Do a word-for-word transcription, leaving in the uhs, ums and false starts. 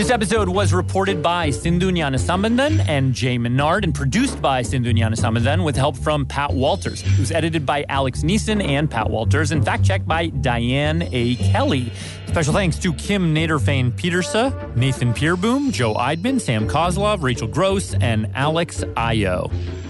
This episode was reported by Sindhu Gnanasambandan and Jay Menard and produced by Sindhu Gnanasambandan with help from Pat Walters. It was edited by Alex Neeson and Pat Walters and fact-checked by Diane A. Kelly. Special thanks to Kim Naderfane-Petersa, Nathan Pierboom, Joe Eidman, Sam Kozlov, Rachel Gross, and Alex Ayo.